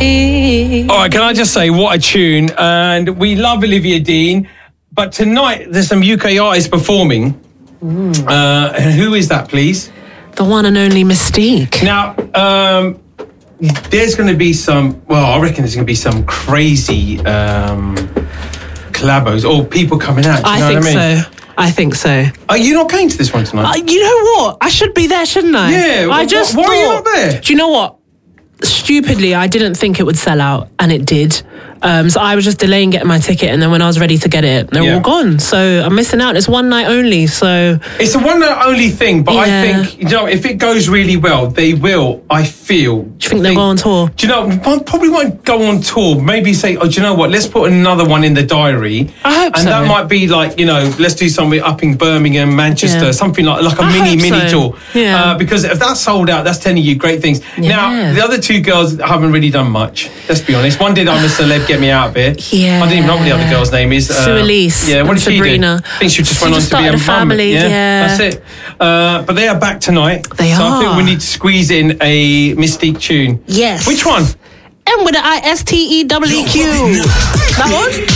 Dean. All right, can I just say, what a tune. And we love Olivia Dean. But tonight, there's some UK artists performing. Who is that, please? The one and only Mystique. Now, there's going to be some, I reckon there's going to be some crazy collabos or people coming out. I think so. Are you not going to this one tonight? You know what? I should be there, shouldn't I? Yeah. Why are you not there? Do you know what? Stupidly, I didn't think it would sell out, and it did. So I was just delaying getting my ticket, and then when I was ready to get it, they're all gone. So I'm missing out. It's one night only, so... It's a one night only thing, but I think, if it goes really well, they will, I feel... Do you think they'll go on tour? Do you know, probably won't go on tour. Maybe say, do you know what, let's put another one in the diary. I hope so. And that might be like, let's do something up in Birmingham, Manchester, something like a mini tour. Yeah. Because if that's sold out, that's telling you great things. Yeah. Now, the other two girls haven't really done much, let's be honest. One did I'm a Celeb, Get Me Out of It. Yeah. I didn't even know what the other girl's name is. Sue Elise. Yeah, what did Sabrina. she do? I think she just went on to be a family. Yeah. That's it. But they are back tonight. They so are. I think we need to squeeze in a Mystique tune. Yes. Which one? M with the ISTEWQ. That one?